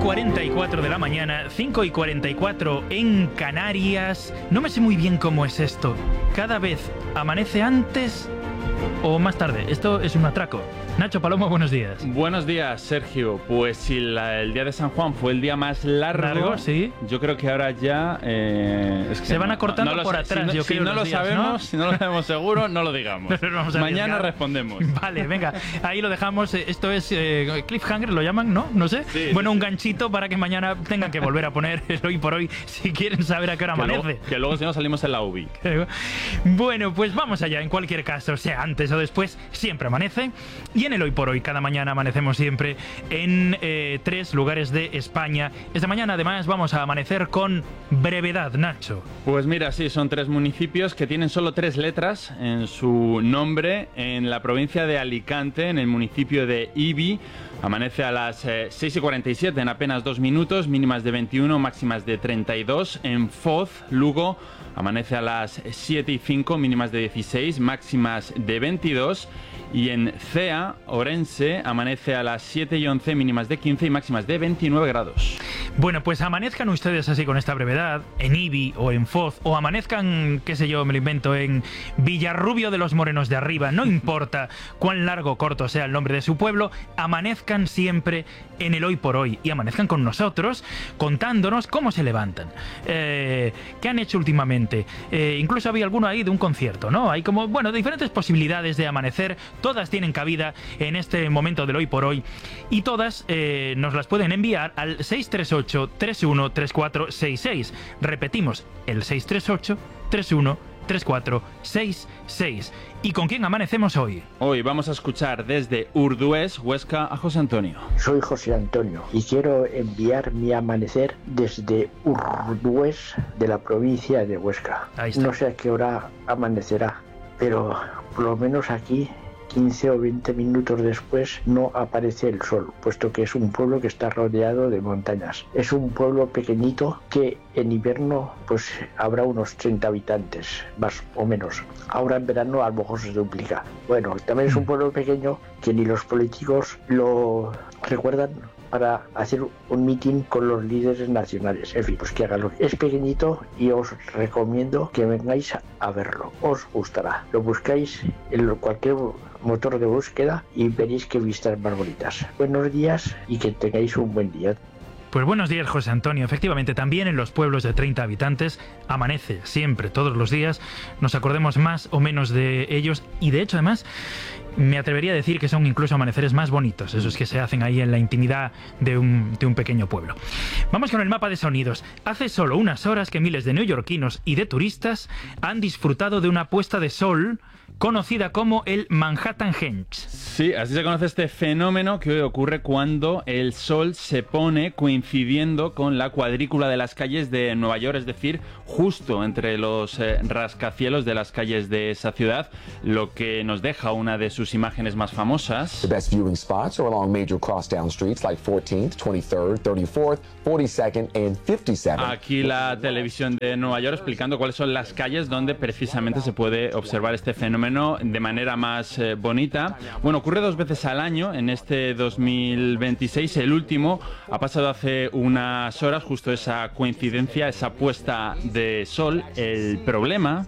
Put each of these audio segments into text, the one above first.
5:44 de la mañana, 5:44 en Canarias. No me sé muy bien cómo es esto. ¿Cada vez amanece antes o más tarde? Esto es un atraco. Nacho Palomo, buenos días. Buenos días, Sergio. Pues si el día de San Juan fue el día más largo, sí. Yo creo que ahora ya es que se van acortando por atrás. Si no lo sabemos seguro, no lo digamos. Mañana respondemos. Vale, venga, ahí lo dejamos. Esto es cliffhanger, lo llaman, ¿no? No sé. Sí, bueno, un ganchito para que mañana tengan que volver a poner el hoy por hoy si quieren saber a qué hora amanece. Que luego si no salimos en la UBI. Bueno, pues vamos allá. En cualquier caso, sea antes o después, siempre amanece. Y en el hoy por hoy, cada mañana amanecemos siempre en 3 lugares de España. Esta mañana además vamos a amanecer con brevedad, Nacho. Pues mira, sí, son 3 municipios que tienen solo 3 letras en su nombre. En la provincia de Alicante, en el municipio de Ibi, amanece a las 6:47 en apenas 2 minutos, mínimas de 21, máximas de 32. En Foz, Lugo, amanece a las 7:05, mínimas de 16, máximas de 22. Y en Cea, Orense, amanece a las 7:11, mínimas de 15 y máximas de 29 grados. Bueno, pues amanezcan ustedes así con esta brevedad, en Ibi o en Foz, o amanezcan, qué sé yo, me lo invento, en Villarrubio de los Morenos de Arriba, no importa cuán largo o corto sea el nombre de su pueblo, amanezcan siempre en el hoy por hoy y amanezcan con nosotros contándonos cómo se levantan, qué han hecho últimamente. Incluso había alguno ahí de un concierto, ¿no? Hay como, bueno, diferentes posibilidades de amanecer. Todas tienen cabida en este momento del hoy por hoy y todas nos las pueden enviar al 638-313466. Repetimos, el 638-313466. ¿Y con quién amanecemos hoy? Hoy vamos a escuchar desde Urdués, Huesca, a José Antonio. Soy José Antonio y quiero enviar mi amanecer desde Urdués de la provincia de Huesca. No sé a qué hora amanecerá, pero por lo menos aquí 15 o 20 minutos después no aparece el sol, puesto que es un pueblo que está rodeado de montañas. Es un pueblo pequeñito que en invierno pues habrá unos 30 habitantes, más o menos. Ahora en verano a lo mejor se duplica. Bueno, también es un pueblo pequeño que ni los políticos lo recuerdan para hacer un mitin con los líderes nacionales. En fin, pues que háganlo. Es pequeñito y os recomiendo que vengáis a verlo. Os gustará. Lo buscáis en cualquier motor de búsqueda y veréis qué vistas más bonitas. Buenos días y que tengáis un buen día. Pues buenos días, José Antonio. Efectivamente, también en los pueblos de 30 habitantes amanece siempre, todos los días. Nos acordemos más o menos de ellos y de hecho, además, me atrevería a decir que son incluso amaneceres más bonitos, esos que se hacen ahí en la intimidad de un pequeño pueblo. Vamos con el mapa de sonidos. Hace solo unas horas que miles de neoyorquinos y de turistas han disfrutado de una puesta de sol conocida como el Manhattan Henge. Sí, así se conoce este fenómeno que ocurre cuando el sol se pone coincidiendo con la cuadrícula de las calles de Nueva York, es decir, justo entre los rascacielos de las calles de esa ciudad, lo que nos deja una de sus imágenes más famosas. The best viewing spots are along major crosstown streets like 14th, 23rd, 34th, 42nd and 57th. Aquí la televisión de Nueva York explicando cuáles son las calles donde precisamente se puede observar este fenómeno de manera más bonita. Bueno, ocurre 2 veces al año en este 2026. El último ha pasado hace unas horas, justo esa coincidencia, esa puesta de sol. El problema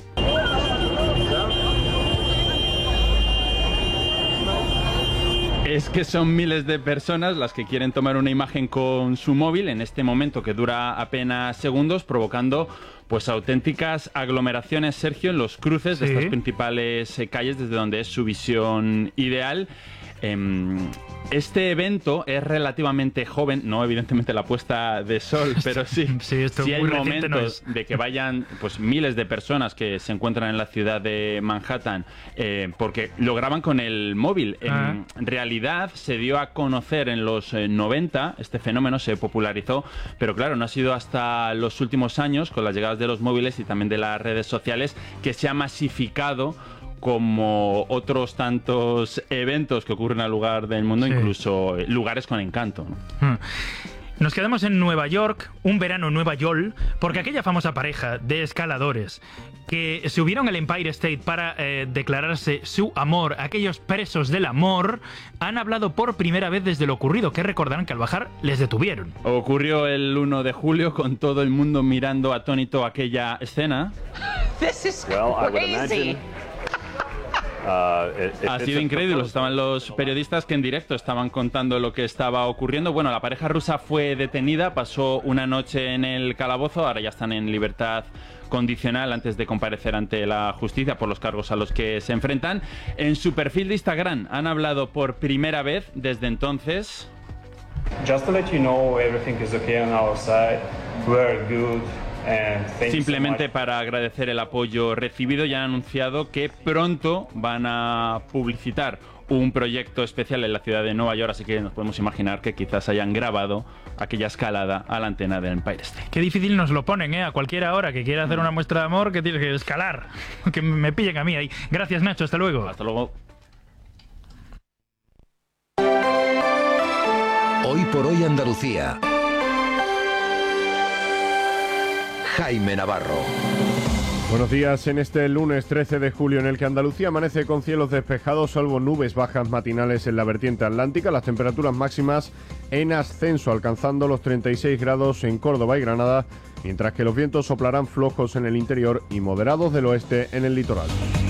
es que son miles de personas las que quieren tomar una imagen con su móvil en este momento que dura apenas segundos, provocando pues auténticas aglomeraciones, Sergio, en los cruces de estas principales calles desde donde es su visión ideal. Este evento es relativamente joven, no evidentemente la puesta de sol, pero sí hay momentos de que vayan pues miles de personas que se encuentran en la ciudad de Manhattan porque lo graban con el móvil. En realidad se dio a conocer en los 90, este fenómeno se popularizó, pero claro, no ha sido hasta los últimos años, con las llegadas de los móviles y también de las redes sociales, que se ha masificado como otros tantos eventos que ocurren al lugar del mundo, incluso lugares con encanto, ¿no? Nos quedamos en Nueva York, un verano en Nueva York, porque aquella famosa pareja de escaladores que subieron al Empire State para declararse su amor, aquellos presos del amor, han hablado por primera vez desde lo ocurrido, que recordarán que al bajar les detuvieron. Ocurrió el 1 de julio con todo el mundo mirando atónito aquella escena. Ha sido increíble, estaban los periodistas que en directo estaban contando lo que estaba ocurriendo. Bueno, la pareja rusa fue detenida, pasó una noche en el calabozo, ahora ya están en libertad condicional antes de comparecer ante la justicia por los cargos a los que se enfrentan. En su perfil de Instagram han hablado por primera vez desde entonces. Just to let you know, everything is okay on our side. We're good. Simplemente para agradecer el apoyo recibido, ya han anunciado que pronto van a publicitar un proyecto especial en la ciudad de Nueva York, así que nos podemos imaginar que quizás hayan grabado aquella escalada a la antena del Empire State. Qué difícil nos lo ponen, a cualquiera hora que quiera hacer una muestra de amor, que tiene que escalar, que me pillen a mí ahí. Gracias, Nacho, hasta luego. Hasta luego. Hoy por hoy Andalucía. Jaime Navarro. Buenos días en este lunes 13 de julio en el que Andalucía amanece con cielos despejados, salvo nubes bajas matinales en la vertiente atlántica. Las temperaturas máximas en ascenso, alcanzando los 36 grados en Córdoba y Granada, mientras que los vientos soplarán flojos en el interior y moderados del oeste en el litoral.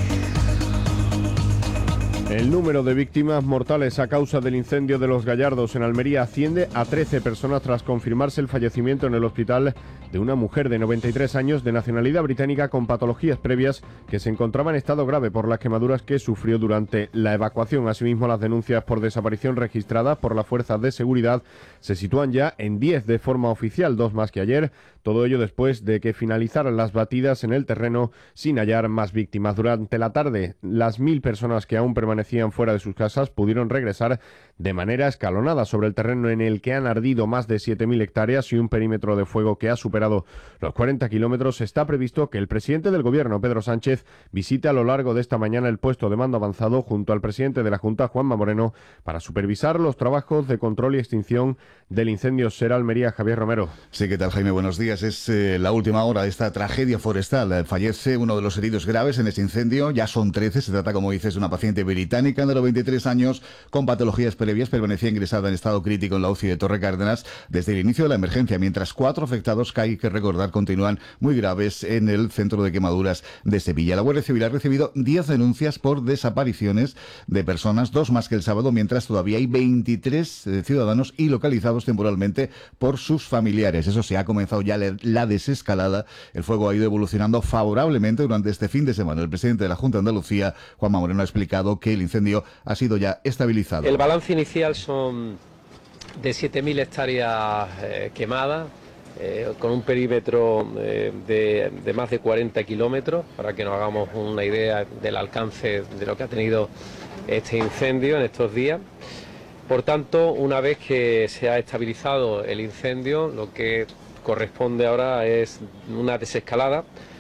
El número de víctimas mortales a causa del incendio de Los Gallardos en Almería asciende a 13 personas tras confirmarse el fallecimiento en el hospital de una mujer de 93 años de nacionalidad británica con patologías previas que se encontraba en estado grave por las quemaduras que sufrió durante la evacuación. Asimismo, las denuncias por desaparición registradas por las fuerzas de seguridad se sitúan ya en 10 de forma oficial, 2 más que ayer. Todo ello después de que finalizaran las batidas en el terreno sin hallar más víctimas. Durante la tarde, las 1.000 personas que aún permanecían fuera de sus casas pudieron regresar de manera escalonada sobre el terreno en el que han ardido más de 7.000 hectáreas y un perímetro de fuego que ha superado los 40 kilómetros. Está previsto que el presidente del Gobierno, Pedro Sánchez, visite a lo largo de esta mañana el puesto de mando avanzado junto al presidente de la Junta, Juanma Moreno, para supervisar los trabajos de control y extinción del incendio Ser Almería. Javier Romero. Sí, ¿qué tal, Jaime? Buenos días. Es la última hora de esta tragedia forestal. Fallece uno de los heridos graves en este incendio. Ya son 13. Se trata, como dices, de una paciente británica de los 23 años con patologías previas. Permanecía ingresada en estado crítico en la UCI de Torre Cárdenas desde el inicio de la emergencia, mientras 4 afectados, que hay que recordar, continúan muy graves en el centro de quemaduras de Sevilla. La Guardia Civil ha recibido 10 denuncias por desapariciones de personas, 2 más que el sábado, mientras todavía hay 23 ciudadanos ilocalizados temporalmente por sus familiares. Eso se ha comenzado ya la desescalada. El fuego ha ido evolucionando favorablemente durante este fin de semana. El presidente de la Junta de Andalucía, Juanma Moreno, ha explicado que el incendio ha sido ya estabilizado. El balance inicial son de 7.000 hectáreas quemadas, con un perímetro de más de 40 kilómetros, para que nos hagamos una idea del alcance de lo que ha tenido este incendio en estos días. Por tanto, una vez que se ha estabilizado el incendio, lo que corresponde ahora es una desescalada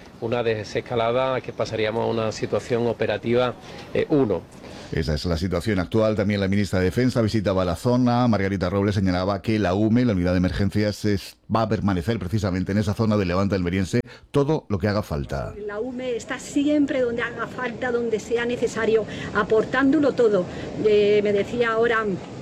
que pasaríamos a una situación operativa 1. Esa es la situación actual. También la ministra de Defensa visitaba la zona. Margarita Robles señalaba que la UME, la unidad de emergencias, va a permanecer precisamente en esa zona del Levante almeriense todo lo que haga falta. La UME está siempre donde haga falta, donde sea necesario, aportándolo todo. Me decía ahora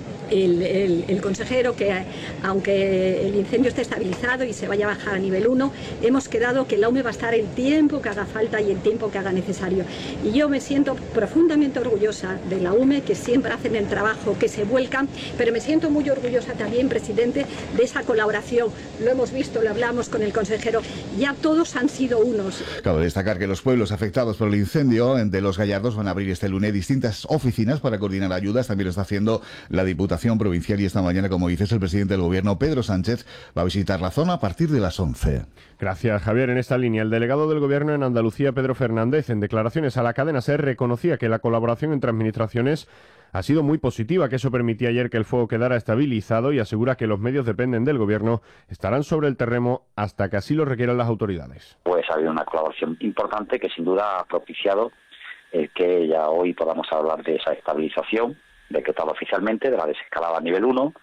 el consejero que, aunque el incendio esté estabilizado y se vaya a bajar a nivel 1, hemos quedado que la UME va a estar el tiempo que haga falta y el tiempo que haga necesario. Y yo me siento profundamente orgullosa de la UME, que siempre hacen el trabajo, que se vuelcan, pero me siento muy orgullosa también, presidente, de esa colaboración. Lo hemos visto, lo hablamos con el consejero, ya todos han sido unos. Cabe destacar que los pueblos afectados por el incendio de Los Gallardos van a abrir este lunes distintas oficinas para coordinar ayudas. También lo está haciendo la Diputación Provincial y esta mañana, como dices, el presidente del Gobierno, Pedro Sánchez, va a visitar la zona a partir de las 11. Gracias, Javier. En esta línea, el delegado del Gobierno en Andalucía, Pedro Fernández, en declaraciones a la cadena SER, reconocía que la colaboración entre administraciones ha sido muy positiva, que eso permitía ayer que el fuego quedara estabilizado, y asegura que los medios dependen del Gobierno, estarán sobre el terreno hasta que así lo requieran las autoridades. Pues ha habido una colaboración importante que sin duda ha propiciado que ya hoy podamos hablar de esa estabilización decretada oficialmente, de la desescalada a nivel 1,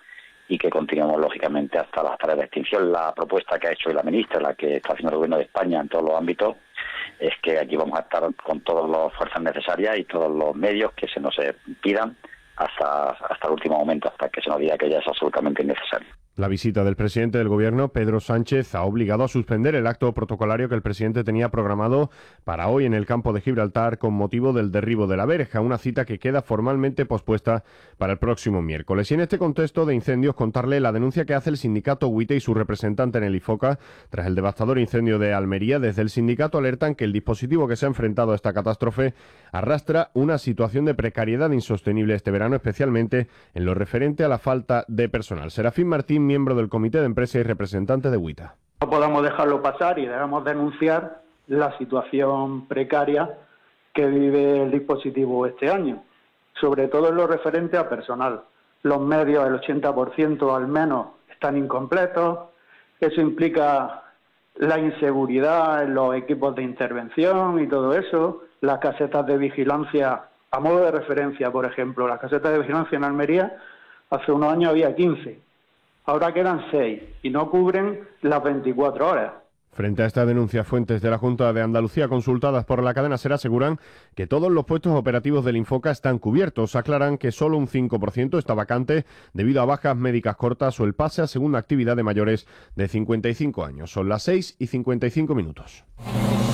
y que continuemos lógicamente hasta las tareas de extinción. La propuesta que ha hecho la ministra, la que está haciendo el Gobierno de España en todos los ámbitos, es que aquí vamos a estar con todas las fuerzas necesarias y todos los medios que se nos pidan hasta el último momento, hasta que se nos diga que ya es absolutamente innecesario. La visita del presidente del Gobierno, Pedro Sánchez, ha obligado a suspender el acto protocolario que el presidente tenía programado para hoy en el campo de Gibraltar con motivo del derribo de la verja, una cita que queda formalmente pospuesta para el próximo miércoles. Y en este contexto de incendios, contarle la denuncia que hace el sindicato UITE y su representante en el IFOCA tras el devastador incendio de Almería. Desde el sindicato alertan que el dispositivo que se ha enfrentado a esta catástrofe arrastra una situación de precariedad insostenible este verano, especialmente en lo referente a la falta de personal. Serafín Martín, miembro del comité de empresa y representante de UITA. No podemos dejarlo pasar y debemos denunciar la situación precaria que vive el dispositivo este año, sobre todo en lo referente a personal. Los medios, el 80% al menos, están incompletos. Eso implica la inseguridad en los equipos de intervención y todo eso. Las casetas de vigilancia, a modo de referencia, por ejemplo, las casetas de vigilancia en Almería, hace unos años había 15. Ahora quedan 6 y no cubren las 24 horas. Frente a esta denuncia, fuentes de la Junta de Andalucía consultadas por la cadena SER aseguran que todos los puestos operativos del Infoca están cubiertos. Aclaran que solo un 5% está vacante debido a bajas médicas cortas o el pase a segunda actividad de mayores de 55 años. Son las 6:55.